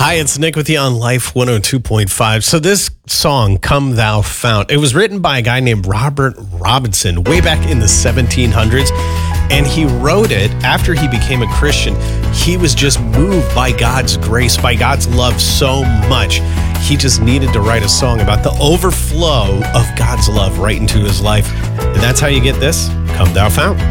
Hi, it's Nick with you on Life 102.5. So this song, Come Thou Fount, it was written by a guy named Robert Robinson way back in the 1700s. And he wrote it after he became a Christian. He was just moved by God's grace, by God's love so much. He just needed to write a song about the overflow of God's love right into his life. And that's how you get this, Come Thou Fount.